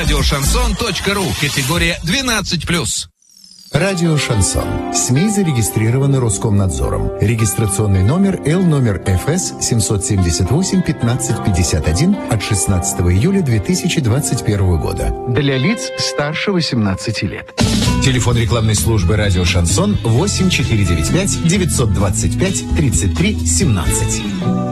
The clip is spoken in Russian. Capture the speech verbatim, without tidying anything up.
радиошансон точка ру. Категория двенадцать плюс. Радио «Шансон». СМИ зарегистрированы Роскомнадзором. Регистрационный номер Л номер Ф С семьсот семьдесят восемь пятнадцать пятьдесят один от шестнадцатого июля две тысячи двадцать первого года. Для лиц старше восемнадцати лет. Телефон рекламной службы «Радио Шансон» восемь четыре девять пять девятьсот двадцать пять тридцать три семнадцать.